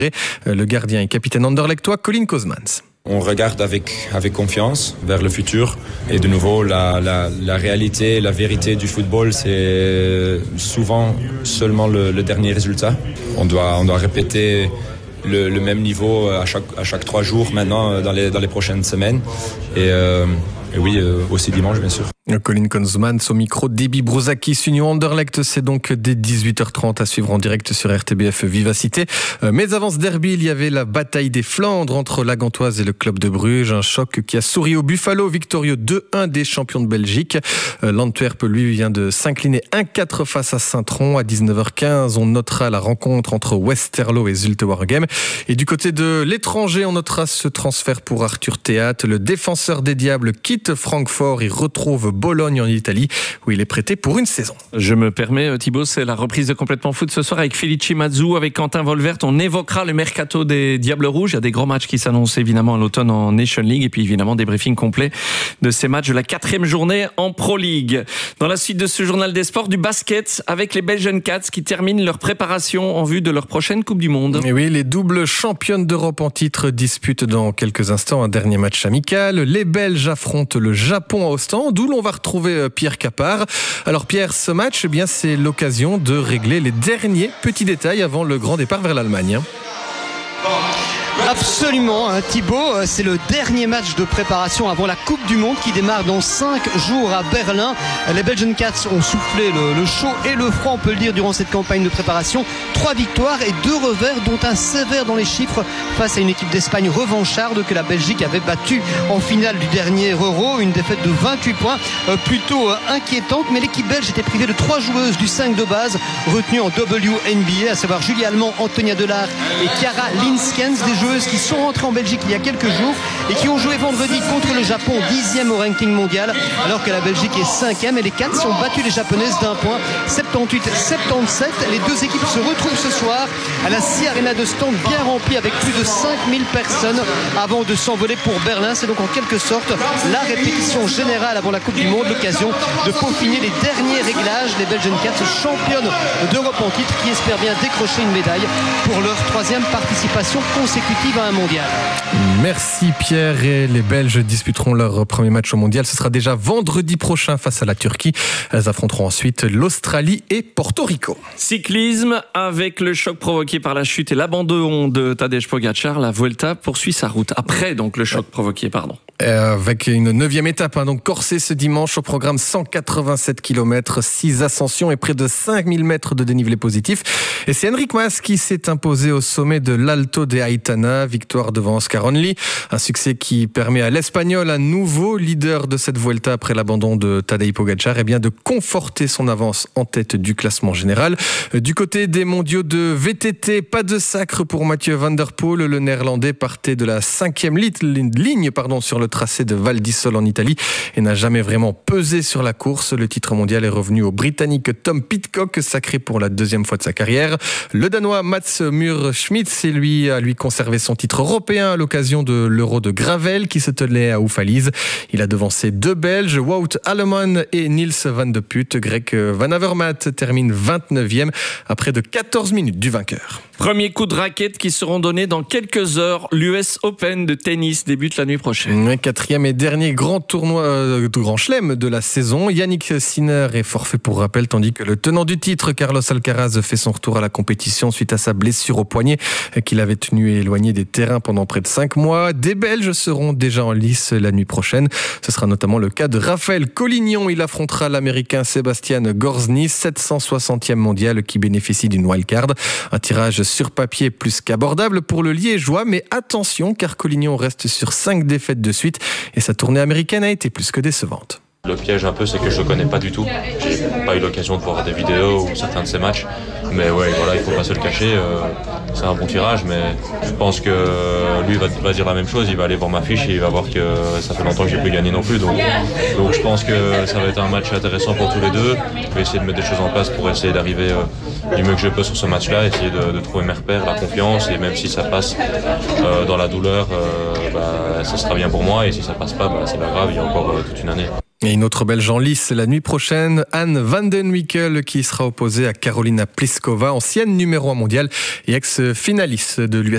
Le gardien et capitaine anderlechtois Colin Kozmans. On regarde avec confiance vers le futur et de nouveau la réalité, la vérité du football, c'est souvent seulement le dernier résultat. On doit répéter le même niveau à chaque 3 jours maintenant dans les prochaines semaines et oui, aussi dimanche bien sûr. Colin Kozmans au micro d'Ebi Brouzakis. Union Anderlecht, c'est donc dès 18h30 à suivre en direct sur RTBF Vivacité. Mais avant ce derby, il y avait la bataille des Flandres entre la Gantoise et le club de Bruges. Un choc qui a souri au Buffalo, victorieux 2-1 des champions de Belgique. L'Antwerp, lui, vient de s'incliner 1-4 face à Saint-Tron. À 19h15, on notera la rencontre entre Westerlo et Zulte Waregem. Et du côté de l'étranger, on notera ce transfert pour Arthur Théat. Le défenseur des Diables quitte Francfort et retrouve Bologne en Italie, où il est prêté pour une saison. Je me permets, Thibaut, c'est la reprise de Complètement Foot ce soir avec Felici Mazzu, avec Quentin Volvert. On évoquera le mercato des Diables Rouges. Il y a des grands matchs qui s'annoncent évidemment à l'automne en Nation League et puis évidemment des briefings complets de ces matchs de la 4e journée en Pro League. Dans la suite de ce journal des sports, du basket avec les Belgian Cats qui terminent leur préparation en vue de leur prochaine Coupe du Monde. Et oui, les doubles championnes d'Europe en titre disputent dans quelques instants un dernier match amical. Les Belges affrontent le Japon à Ostende, d'où l'on va retrouver Pierre Capard. Alors Pierre, ce match, eh bien, c'est l'occasion de régler les derniers petits détails avant le grand départ vers l'Allemagne. Absolument, Thibaut, c'est le dernier match de préparation avant la Coupe du Monde qui démarre dans 5 jours à Berlin. Les Belgian Cats ont soufflé le chaud et le froid, on peut le dire, durant cette campagne de préparation. 3 victoires et 2 revers, dont un sévère dans les chiffres face à une équipe d'Espagne revancharde que la Belgique avait battue en finale du dernier Euro. Une défaite de 28 points, plutôt inquiétante, mais l'équipe belge était privée de 3 joueuses du 5 de base retenues en WNBA, à savoir Julie Allemand, Antonia Delard et Chiara Linskens, des joueuses qui sont rentrées en Belgique il y a quelques jours et qui ont joué vendredi contre le Japon, 10e au ranking mondial, alors que la Belgique est 5e et les Cats ont battu les Japonaises d'1 point, 78-77. Les deux équipes se retrouvent ce soir à la Sea Arena de Stand, bien remplie avec plus de 5000 personnes avant de s'envoler pour Berlin. C'est donc en quelque sorte la répétition générale avant la Coupe du Monde, l'occasion de peaufiner les derniers réglages. Les Belgian Cats, championnes d'Europe en titre, qui espèrent bien décrocher une médaille pour leur 3e participation consécutive à un mondial. Merci Pierre. Et les Belges disputeront leur premier match au mondial. Ce sera déjà vendredi prochain face à la Turquie. Elles affronteront ensuite l'Australie et Porto Rico. Cyclisme, avec le choc provoqué par la chute et l'abandon de Tadej Pogačar, la Vuelta poursuit sa route. Après donc le choc provoqué, pardon. Avec une 9e étape, donc corsée ce dimanche, au programme 187 km, 6 ascensions et près de 5000 mètres de dénivelé positif. Et c'est Enric Mas qui s'est imposé au sommet de l'Alto de Aitana, victoire devant Oscar Onley. Un succès qui permet à l'Espagnol, un nouveau leader de cette Vuelta après l'abandon de Tadej Pogačar, eh bien de conforter son avance en tête du classement général. Du côté des mondiaux de VTT, pas de sacre pour Mathieu Van Der Poel. Le Néerlandais partait de la 5e ligne sur le tracé de Val d'Isole en Italie et n'a jamais vraiment pesé sur la course. Le titre mondial est revenu au Britannique Tom Pidcock, sacré pour la 2e fois de sa carrière. Le Danois Mats Mur-Schmitz a lui conservé son titre européen à l'occasion de l'Euro de Gravel qui se tenait à Oufalise. Il a devancé 2 Belges, Wout Alleman et Niels van de Putte. Greg Van Avermaet termine 29e à près de 14 minutes du vainqueur. Premier coup de raquette qui seront donnés dans quelques heures. L'US Open de tennis débute la nuit prochaine. 4e et dernier grand tournoi, grand chelem de la saison. Yannick Sinner est forfait pour rappel, tandis que le tenant du titre, Carlos Alcaraz, fait son retour à la compétition suite à sa blessure au poignet qu'il avait tenu éloigné des terrains pendant près de 5 mois. Des Belges seront déjà en lice la nuit prochaine. Ce sera notamment le cas de Raphaël Collignon. Il affrontera l'Américain Sebastian Gorzny, 760e mondial, qui bénéficie d'une wildcard. Un tirage sur papier plus qu'abordable pour le Liégeois, mais attention car Collignon reste sur 5 défaites de suite et sa tournée américaine a été plus que décevante. Le piège un peu, c'est que je le connais pas du tout. J'ai pas eu l'occasion de voir des vidéos ou certains de ses matchs. Mais ouais, voilà, il faut pas se le cacher. C'est un bon tirage, mais je pense que lui va dire la même chose. Il va aller voir ma fiche et il va voir que ça fait longtemps que j'ai plus gagné non plus. Donc je pense que ça va être un match intéressant pour tous les deux. Je vais essayer de mettre des choses en place pour essayer d'arriver du mieux que je peux sur ce match-là, essayer de trouver mes repères, la confiance. Et même si ça passe dans la douleur, ça sera bien pour moi. Et si ça passe pas, c'est pas grave, il y a encore toute une année. Et une autre Belge en lice la nuit prochaine, Anne van den Wickel, qui sera opposée à Karolina Pliskova, ancienne numéro 1 mondiale et ex-finaliste de l'US